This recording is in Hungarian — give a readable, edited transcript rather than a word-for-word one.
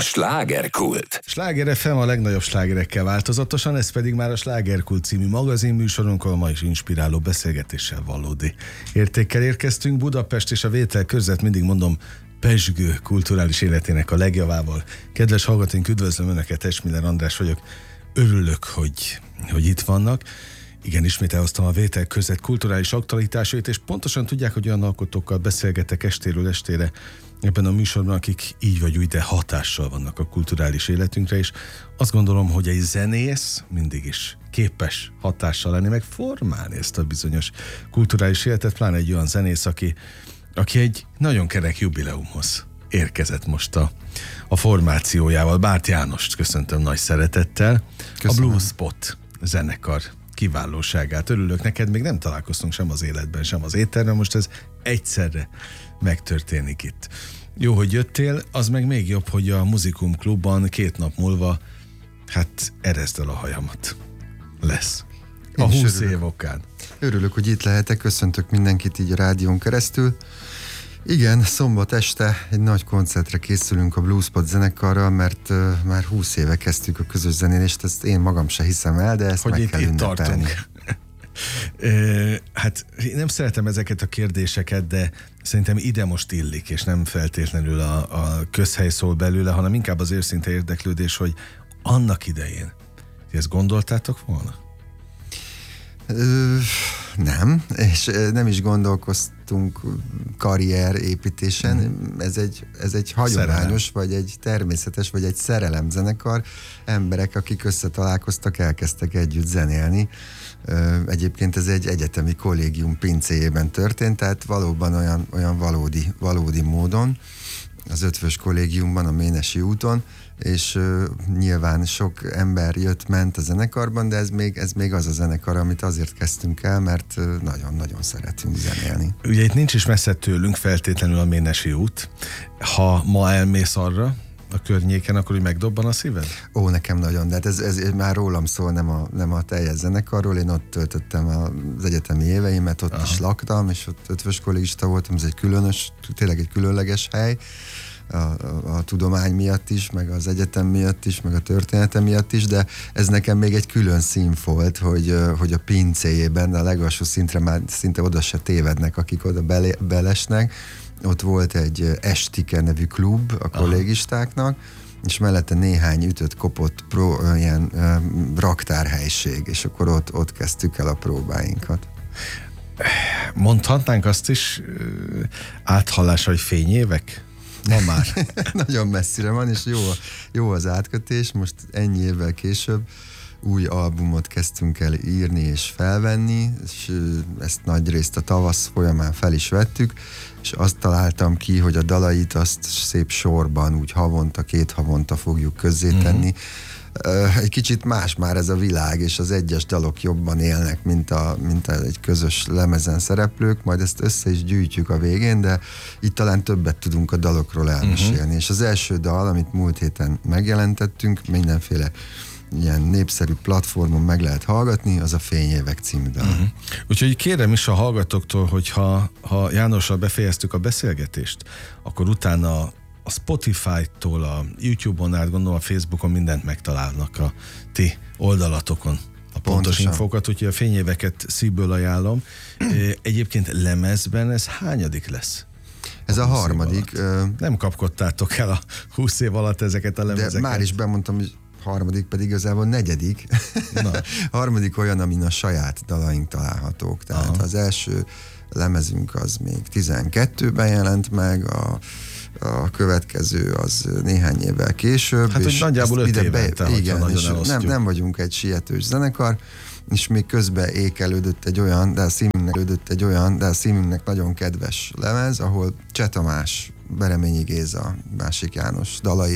slágerkult. Sláger FM a legnagyobb slágerekkel változatosan, ez pedig már a Slágerkult című magazinműsorunk, ahol ma is inspiráló beszélgetéssel, valódi értékkel érkeztünk. Budapest és a Vétel között, mindig mondom, pezsgő kulturális életének a legjavával. Kedves hallgatóink, üdvözlöm Önöket, Esmiller András vagyok. Örülök, hogy itt vannak. Igen, ismét elhoztam a Vétel között kulturális aktualitásait, és pontosan tudják, hogy olyan alkotókkal beszélgetek estéről estére ebben a műsorban, akik így vagy úgy, de hatással vannak a kulturális életünkre, és azt gondolom, hogy egy zenész mindig is képes hatással lenni, meg formálni ezt a bizonyos kulturális életet, pláne egy olyan zenész, aki egy nagyon kerek jubileumhoz érkezett most a formációjával. Bárt Jánost köszöntöm nagy szeretettel. Köszönöm. A Blue Spot zenekar kiválóságát. Örülök neked, még nem találkoztunk sem az életben, sem az étterben, most ez egyszerre megtörténik itt. Jó, hogy jöttél, az meg még jobb, hogy a Muzikum Klubban 2 nap múlva, hát ereszd el a hajamat. Lesz. A 20 év okán. Örülök, hogy itt lehetek, köszöntök mindenkit így a rádión keresztül. Igen, szombat este egy nagy koncertre készülünk a Blue Spot zenekarral, mert már 20 éve kezdtük a közös zenélést, ezt én magam se hiszem el, de ezt hogy meg kell ünnepelni. Hát nem szeretem ezeket a kérdéseket, de szerintem ide most illik, és nem feltétlenül a közhely szól belőle, hanem inkább az őszinte érdeklődés, hogy annak idején, ezt gondoltátok volna? Nem, és nem is gondolkoztunk karrierépítésen. Ez egy hagyományos, vagy egy természetes, vagy egy szerelemzenekar. Emberek, akik összetalálkoztak, elkezdtek együtt zenélni. Egyébként ez egy egyetemi kollégium pincéjében történt, tehát valóban olyan valódi módon, az Ötvös kollégiumban, a Ménesi úton, és nyilván sok ember jött-ment a zenekarban, de ez még az a zenekar, amit azért kezdtünk el, mert nagyon-nagyon szeretünk zenélni. Ugye itt nincs is messze tőlünk feltétlenül a Ménesi út. Ha ma elmész arra a környéken, akkor úgy megdobban a szíved? Ó, nekem nagyon, de hát ez már rólam szól, nem a teljes zenekarról. Én ott töltöttem az egyetemi éveimet, ott is laktam, és ott ötvös kollégista voltam, ez tényleg egy különleges hely, a tudomány miatt is, meg az egyetem miatt is, meg a története miatt is, de ez nekem még egy külön színfolt, hogy a pincéjében, a legalsó szintre már szinte oda se tévednek, akik oda belesnek. Ott volt egy Estike nevű klub a kollégistáknak, és mellette néhány ütött-kopott ilyen raktárhelység, és akkor ott kezdtük el a próbáinkat. Mondhatnánk azt is áthallása, hogy fényévek? Ma már. Nagyon messzire van, és jó az átkötés. Most ennyi évvel később új albumot kezdtünk el írni és felvenni, és ezt nagyrészt a tavasz folyamán fel is vettük, és azt találtam ki, hogy a dalait azt szép sorban, úgy 2 havonta fogjuk közzétenni. Egy kicsit más már ez a világ, és az egyes dalok jobban élnek, mint egy közös lemezen szereplők, majd ezt össze is gyűjtjük a végén, de itt talán többet tudunk a dalokról elmesélni. És az első dal, amit múlt héten megjelentettünk, mindenféle ilyen népszerű platformon meg lehet hallgatni, az a Fényévek című dal. Úgyhogy kérem is a hallgatóktól, hogy ha Jánossal befejeztük a beszélgetést, akkor utána a Spotify-tól, a YouTube-on át, gondolom a Facebookon mindent megtalálnak a ti oldalatokon, a pontos infókat, úgyhogy a Fényéveket szívből ajánlom. Egyébként lemezben ez hányadik lesz? Ez a harmadik. Nem kapkodtátok el a 20 év alatt ezeket a lemezeket. De már is bemondtam, hogy harmadik pedig igazából 4. Harmadik olyan, amin a saját dalaink találhatók. Tehát az első lemezünk az még 12-ben jelent meg, a következő az néhány évvel később. Hát, hogy nagyjából 5 évente, igen, és nem vagyunk egy sietős zenekar, és még közben ékelődött egy olyan, de a szívünknek nagyon kedves lemez, ahol Cseh Tamás, Bereményi Géza, Másik János dalai